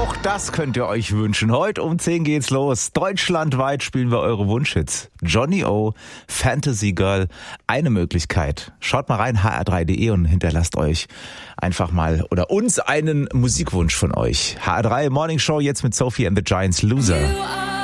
Auch das könnt ihr euch wünschen. Heute um 10 geht's los. Deutschlandweit spielen wir eure Wunschhits. Johnny O, Fantasy Girl, eine Möglichkeit. Schaut mal rein, hr3.de und hinterlasst euch einfach mal oder uns einen Musikwunsch von euch. HR3 Morning Show jetzt mit Sophie and the Giants Loser.